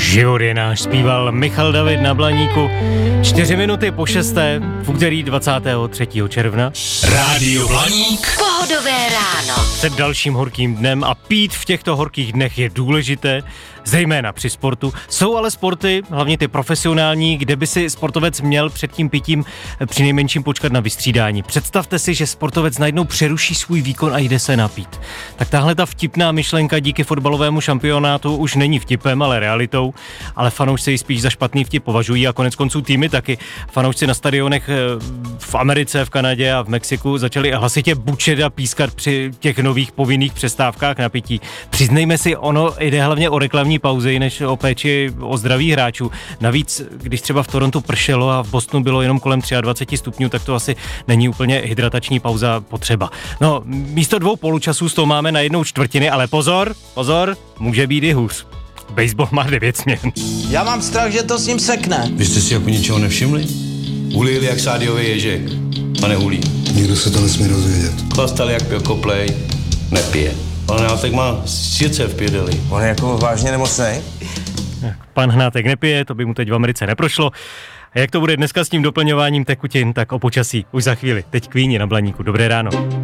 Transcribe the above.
Život je náš, zpíval Michal David na Blaníku. 4 minuty po 6. v úterý 23. června. Rádio Blaník. Pohodové ráno. Před dalším horkým dnem a pít v těchto horkých dnech je důležité, zejména při sportu. Jsou ale sporty, hlavně ty profesionální, kde by si sportovec měl před tím pitím přinejmenším počkat na vystřídání. Představte si, že sportovec najednou přeruší svůj výkon a jde se napít. Tak tahle ta vtipná myšlenka díky fotbalovému šampionátu už není vtipem, ale realitou, ale fanoušci ji spíš za špatný vtip považují a konec konců týmy taky. Fanoušci na stadionech v Americe, v Kanadě a v Mexiku začali hlasitě bučet a pískat při těch nových povinných přestávkách na pití. Přiznejme si, ono jde hlavně o reklamní pauzy, než o péči o zdraví hráčů. Navíc, když třeba v Torontu pršelo a v Bostonu bylo jenom kolem 23 stupňů, tak to asi není úplně hydratační pauza potřeba. No, místo 2 poločasů z toho máme na 1/4, ale pozor, může být i hůř. Baseball má 9 směn. Já mám strach, že to s ním sekne. Vy jste si jako ničeho nevšimli? Hulili jak sádiový ježek. A nehulí. Nikdo se to nesmí dozvědět. Chlastal jak pil koplej. Nepije. Ale Hnátek má srdce v pědeli. On je jako vážně nemocný? Pan Hnátek nepije, to by mu teď v Americe neprošlo. A jak to bude dneska s tím doplňováním tekutin, tak o počasí už za chvíli. Teď Queeni na Blaníku. Dobré ráno.